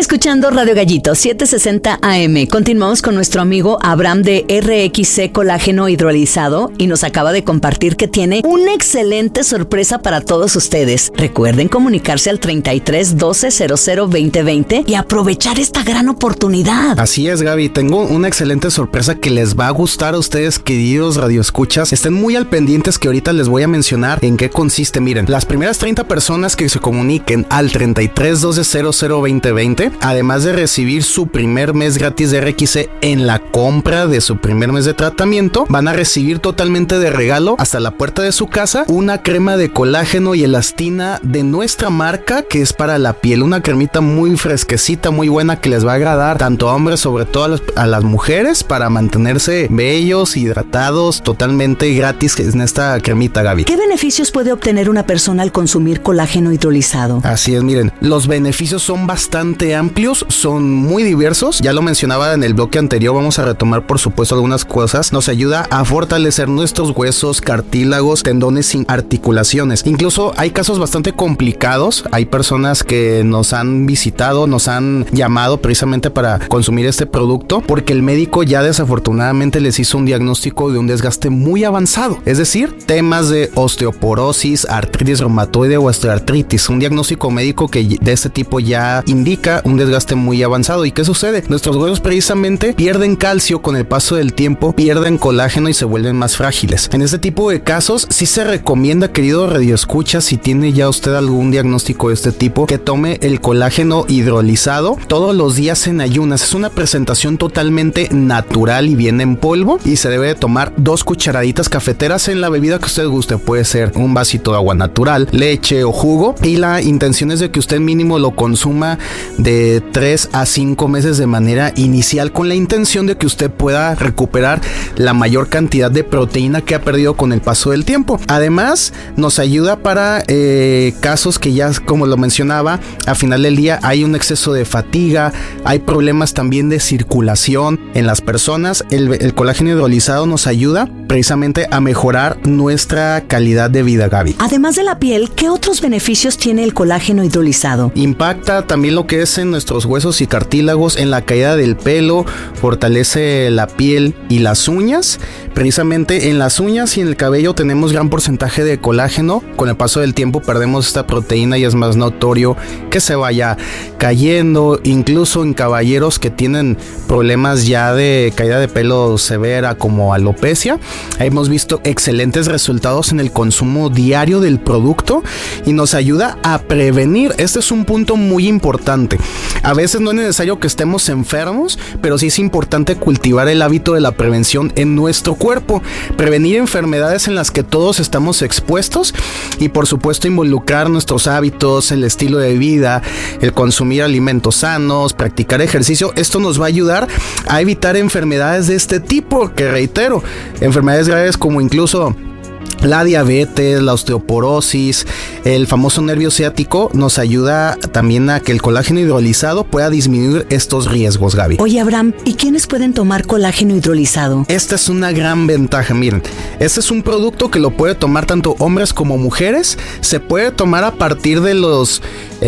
escuchando Radio Gallito 760 AM. Continuamos con nuestro amigo Abraham de RXC Colágeno Hidrolizado y nos acaba de compartir que tiene una excelente sorpresa para todos ustedes. Recuerden comunicarse al 33 12 00 20 20 y aprovechar esta gran oportunidad. Así es, Gaby. Tengo una excelente sorpresa que les va a gustar a ustedes, queridos radioescuchas. Estén muy al pendientes que ahorita les voy a mencionar en qué consiste. Miren, las primeras 30 personas que se comuniquen al 33 12 00 20 20, además de recibir su primer mes gratis de RXC en la compra de su primer mes de tratamiento, van a recibir totalmente de regalo hasta la puerta de su casa una crema de colágeno y elastina de nuestra marca que es para la piel. Una cremita muy fresquecita, muy buena, que les va a agradar tanto a hombres, sobre todo a las mujeres, para mantenerse bellos, hidratados, totalmente gratis en esta cremita, Gaby. ¿Qué beneficios puede obtener una persona al consumir colágeno hidrolizado? Así es, miren, los beneficios son bastante amplios, son muy diversos. Ya lo mencionaba en el bloque anterior, vamos a retomar por supuesto algunas cosas. Nos ayuda a fortalecer nuestros huesos, cartílagos, tendones y articulaciones. Incluso hay casos bastante complicados. Hay personas que nos han visitado, nos han llamado precisamente para consumir este producto porque el médico ya desafortunadamente les hizo un diagnóstico de un desgaste muy avanzado. Es decir, temas de osteoporosis, artritis reumatoide o osteoartritis. Un diagnóstico médico que de este tipo ya indica un desgaste muy avanzado. ¿Y qué sucede? Nuestros huesos precisamente pierden calcio con el paso del tiempo, pierden colágeno y se vuelven más frágiles. En este tipo de casos sí se recomienda, querido radioescucha, si tiene ya usted algún diagnóstico de este tipo, que tome el colágeno hidrolizado todos los días en ayunas. Es una presentación totalmente natural y viene en polvo y se debe de tomar 2 cucharaditas cafeteras en la bebida que usted guste. Puede ser un vasito de agua natural, leche o jugo, y la intención es de que usted mínimo lo consuma de 3 a 5 meses de manera inicial, con la intención de que usted pueda recuperar la mayor cantidad de proteína que ha perdido con el paso del tiempo. Además, nos ayuda para casos que ya, como lo mencionaba, a final del día hay un exceso de fatiga, hay problemas también de circulación en las personas. El colágeno hidrolizado nos ayuda precisamente a mejorar nuestra calidad de vida, Gaby. Además de la piel, ¿qué otros beneficios tiene el colágeno hidrolizado? Impacta también lo que es en nuestros huesos y cartílagos, en la caída del pelo, fortalece la piel y las uñas. Precisamente en las uñas y en el cabello tenemos gran porcentaje de colágeno. Con el paso del tiempo perdemos esta proteína y es más notorio que se vaya cayendo. Incluso en caballeros que tienen problemas ya de caída de pelo severa como alopecia, hemos visto excelentes resultados en el consumo diario del producto y nos ayuda a prevenir. Este es un punto muy importante. A veces no es necesario que estemos enfermos, pero sí es importante cultivar el hábito de la prevención en nuestro cuerpo, prevenir enfermedades en las que todos estamos expuestos y por supuesto involucrar nuestros hábitos, el estilo de vida, el consumir alimentos sanos, practicar ejercicio. Esto nos va a ayudar a evitar enfermedades de este tipo, que reitero, enfermedades graves como incluso la diabetes, la osteoporosis, el famoso nervio ciático. Nos ayuda también a que el colágeno hidrolizado pueda disminuir estos riesgos, Gaby. Oye, Abraham, ¿y quiénes pueden tomar colágeno hidrolizado? Esta es una gran ventaja, miren. Este es un producto que lo puede tomar tanto hombres como mujeres. Se puede tomar a partir de los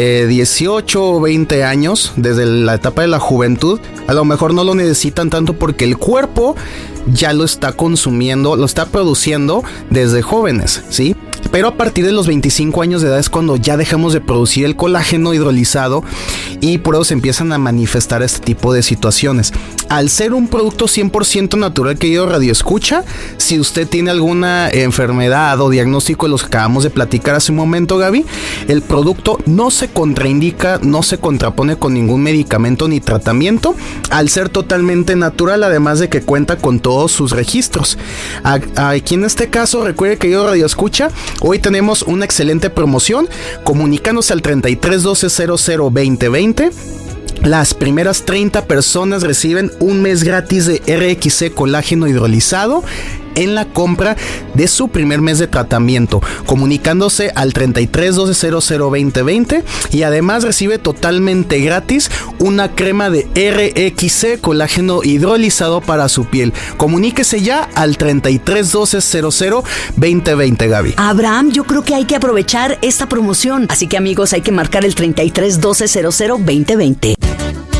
18 o 20 años, desde la etapa de la juventud. A lo mejor no lo necesitan tanto porque el cuerpo ya lo está consumiendo, lo está produciendo desde jóvenes, ¿sí? Pero a partir de los 25 años de edad es cuando ya dejamos de producir el colágeno hidrolizado y por eso se empiezan a manifestar este tipo de situaciones. Al ser un producto 100% natural, querido radioescucha, si usted tiene alguna enfermedad o diagnóstico de los que acabamos de platicar hace un momento, Gaby, el producto no se contraindica, no se contrapone con ningún medicamento ni tratamiento, al ser totalmente natural, además de que cuenta con todos sus registros. Aquí en este caso, recuerde, querido radioescucha, hoy tenemos una excelente promoción. Comunícanos al 33 12 00 20 20. Las primeras 30 personas reciben un mes gratis de RXC colágeno hidrolizado en la compra de su primer mes de tratamiento, comunicándose al 33 12 00 20 20, y además recibe totalmente gratis una crema de RXC colágeno hidrolizado para su piel. Comuníquese ya al 33 12 00 20 20, Gaby. Abraham, yo creo que hay que aprovechar esta promoción, así que amigos, hay que marcar el 33 12 00 20 20.